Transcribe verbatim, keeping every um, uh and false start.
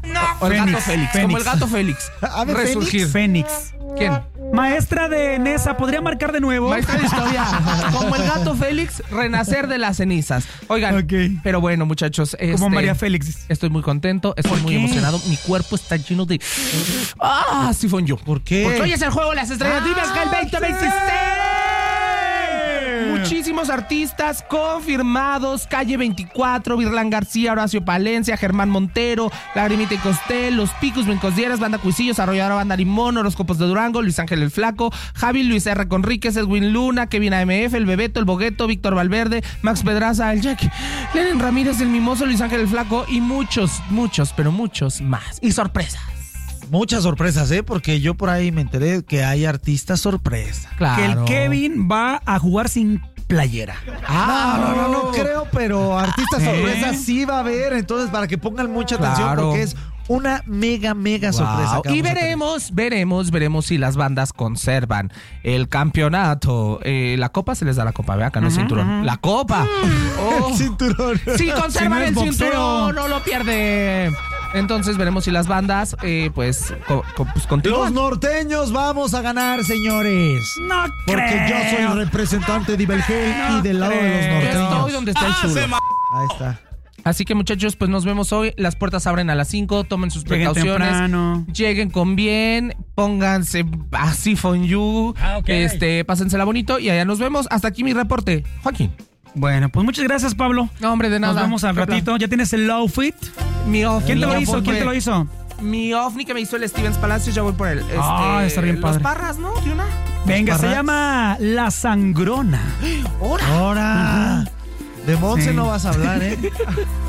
No. O el Fénix, gato Félix, Fénix. como el gato Félix. ¿Ave Resurgir. Fénix. ¿Quién? Maestra de Nesa, ¿podría marcar de nuevo? Maestra de historia. Como el gato Félix, renacer de las cenizas. Oigan, Ok. pero bueno, muchachos. Como este, María Félix. Estoy muy contento, estoy ¿Por muy qué? emocionado. Mi cuerpo está lleno de. ¡Ah! Sifón yo. ¿Por qué? Porque hoy es el juego de las estrellas. ¡Vives el veinte veintiséis! Muchísimos artistas confirmados: Calle veinticuatro, Virlán García, Horacio Palencia, Germán Montero, Lagrimita y Costel, Los Picos, Bencosdieras, Banda Cuisillos, Arrolladora Banda Limón, Horóscopos de Durango, Luis Ángel el Flaco, Javi Luis R. Conríquez, Edwin Luna, Kevin A M F, El Bebeto, El Bogueto, Víctor Valverde, Max Pedraza, El Jack, Lenin Ramírez, El Mimoso, Luis Ángel el Flaco y muchos, muchos, pero muchos más. Y sorpresas. Muchas sorpresas, ¿eh? Porque yo por ahí me enteré que hay artistas sorpresa. Claro. Que el Kevin va a jugar sin playera. Ah, No, no, no, no creo, pero artistas ¿Eh? sorpresas sí va a haber. Entonces, para que pongan mucha atención, Claro. porque es una mega, mega Wow. sorpresa. que Y vamos a tener. veremos, veremos, veremos si las bandas conservan el campeonato. Eh, la copa se les da la copa, ¿verdad? Que no es Ujú, cinturón. ujú. ¡La copa! Oh. El cinturón. Si conservan Si no es el boxeo. cinturón, no lo pierde. Entonces veremos si las bandas, eh, pues, co- co- pues continúan. Los norteños vamos a ganar, señores. No Porque creo. yo soy el representante de Ibelgel No y del lado de los creo. Estoy norteños. donde está el chulo. Ahí está. Así que, muchachos, pues nos vemos hoy. Las puertas abren a las cinco. Tomen sus Lleguen precauciones. temprano. Lleguen con bien. Pónganse así for you. Ah, ok. Este, pásensela bonito y allá nos vemos. Hasta aquí mi reporte. Joaquín. Bueno, pues muchas gracias, Pablo. No, hombre, de nada. Nos vemos al Qué ratito. ¿Ya tienes el outfit? Mi ovni. ¿Quién te lo ya hizo? voy ¿Quién por te lo él. hizo? Mi ovni que me hizo el Stevens Palacios, ya voy por él. Este, Ah, está bien Los padre. Parras, ¿no? ¿De una? Venga, se Parras. llama La Sangrona. ¡Hora! Ahora. De Monse Sí. no vas a hablar, ¿eh?